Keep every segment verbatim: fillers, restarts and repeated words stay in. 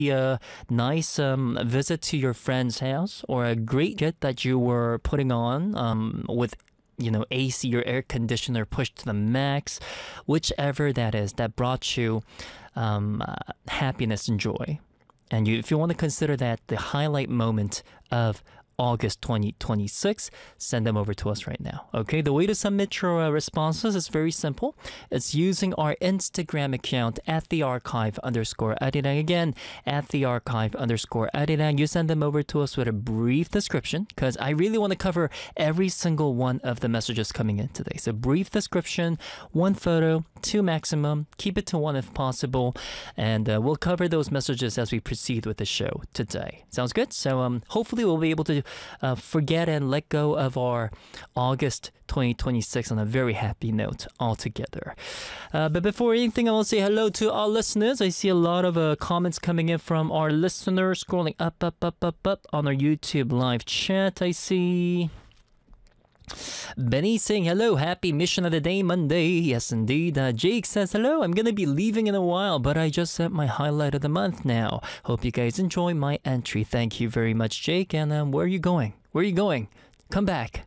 a nice um, visit to your friend's house or a great get that you were putting on um, with you know, A C or air conditioner pushed to the max, whichever that is, that brought you um, uh, happiness and joy. And you, if you want to consider that the highlight moment of August twenty twenty-six, send them over to us right now. Okay, the way to submit your uh, responses is very simple. It's using our Instagram account at the archive underscore arirang. Again, at the archive underscore arirang. You send them over to us with a brief description because I really want to cover every single one of the messages coming in today. So brief description, one photo, two maximum. Keep it to one if possible, and uh, we'll cover those messages as we proceed with the show today. Sounds good? So um, hopefully we'll be able to Uh, forget and let go of our August twenty twenty-six on a very happy note altogether. Uh, but before anything, I want to say hello to our listeners. I see a lot of uh, comments coming in from our listeners, scrolling up, up, up, up, up on our YouTube live chat. I see Benny saying hello, happy mission of the day Monday. Yes indeed. uh, Jake says hello, I'm gonna be leaving in a while, but I just sent my highlight of the month now. Hope you guys enjoy my entry. Thank you very much, Jake. And um, where are you going? Where are you going? Come back.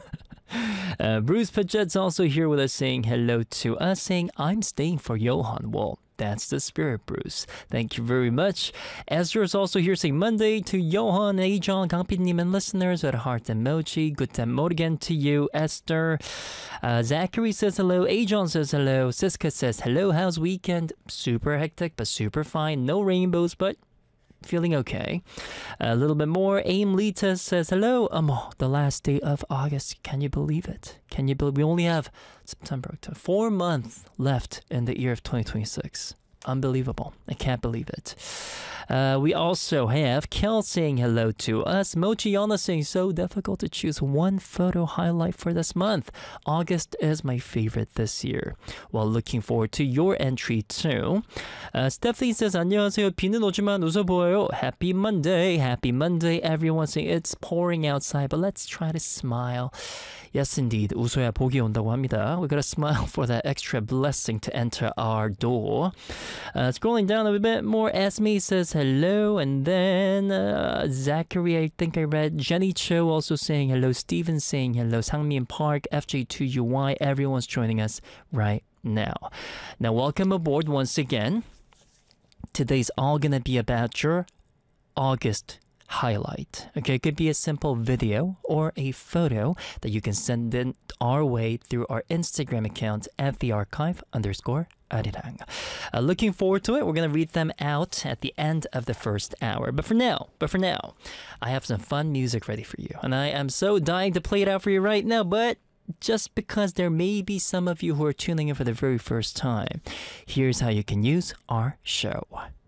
uh, Bruce Paget's also here with us saying hello to us, saying I'm staying for Johan. Well, that's the spirit, Bruce. Thank you very much. Esther is also here saying Monday to Johan, Ajon, Kangpit님, and listeners with a heart emoji. Good morning to you, Esther. Uh, Zachary says hello. Ajon says hello. Siska says hello. How's weekend? Super hectic, but super fine. No rainbows, but feeling okay. A little bit more. Aim Lita says hello. Um, the last day of August. Can you believe it? Can you believe we only have September, October, four months left in the year of twenty twenty-six? Unbelievable. I can't believe it. Uh, we also have Kel saying hello to us. Mochiana saying so difficult to choose one photo highlight for this month. August is my favorite this year. Well, looking forward to your entry too. Uh, Stephanie says 안녕하세요. 비는 오지만 웃어 보여요. Happy Monday. Happy Monday. Everyone saying it's pouring outside, but let's try to smile. Yes, indeed. 웃어야 복이 온다고 합니다. We gotta smile for that extra blessing to enter our door. Uh, scrolling down a bit more, Esme says hello, and then uh, Zachary, I think I read. Jenny Cho also saying hello. Steven saying hello. Sangmin Park, F J two U Y. Everyone's joining us right now. Now, welcome aboard once again. Today's all gonna be about your August highlight. Okay, it could be a simple video or a photo that you can send in our way through our Instagram account at the archive underscore arirang. Uh, looking forward to it. We're gonna read them out at the end of the first hour. But for now, but for now, I have some fun music ready for you, and I am so dying to play it out for you right now. But just because there may be some of you who are tuning in for the very first time, here's how you can use our show.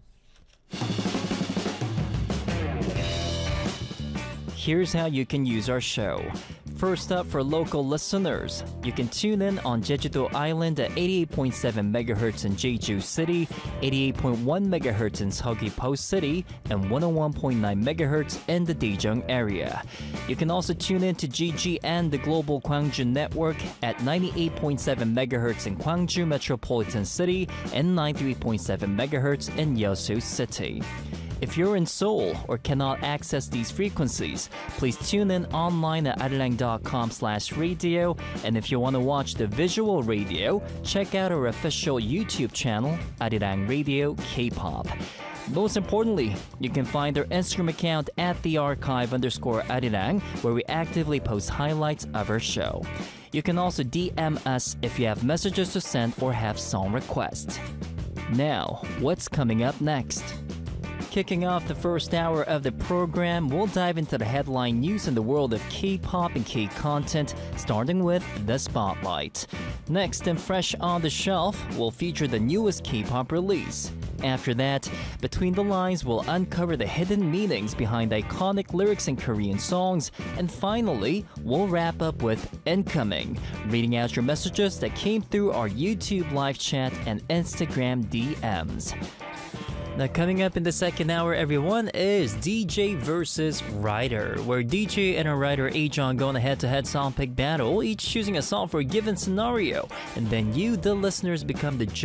Here's how you can use our show. First up, for local listeners, you can tune in on Jeju-do Island at eighty-eight point seven megahertz in Jeju City, eighty-eight point one megahertz in Seogwipo City, and one oh one point nine megahertz in the Daejeong area. You can also tune in to G G and the Global Gwangju Network at ninety-eight point seven megahertz in Gwangju Metropolitan City and ninety-three point seven megahertz in Yeosu City. If you're in Seoul or cannot access these frequencies, please tune in online at arirang.com slash radio. And if you want to watch the visual radio, check out our official YouTube channel, Arirang Radio K-pop. Most importantly, you can find our Instagram account at the archive underscore arirang, where we actively post highlights of our show. You can also D M us if you have messages to send or have song requests. Now, what's coming up next? Kicking off the first hour of the program, we'll dive into the headline news in the world of K-pop and K-content, starting with The Spotlight. Next, and fresh on the shelf, we'll feature the newest K-pop release. After that, Between the Lines will uncover the hidden meanings behind iconic lyrics in Korean songs. And finally, we'll wrap up with Incoming, reading out your messages that came through our YouTube live chat and Instagram D Ms. Now, coming up in the second hour, everyone, is D J versus Writer, where D J and a writer Ajon go on a head-to-head song pick battle, each choosing a song for a given scenario, and then you, the listeners, become the